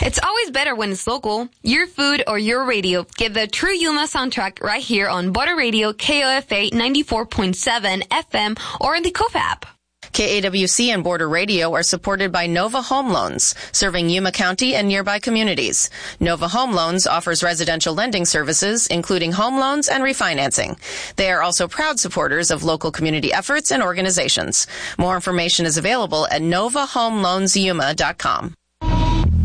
It's always better when it's local. Your food or your radio. Get the true Yuma soundtrack right here on Border Radio KOFA 94.7 FM or in the KOFA app. KAWC and Border Radio are supported by Nova Home Loans, serving Yuma County and nearby communities. Nova Home Loans offers residential lending services, including home loans and refinancing. They are also proud supporters of local community efforts and organizations. More information is available at novahomeloansyuma.com.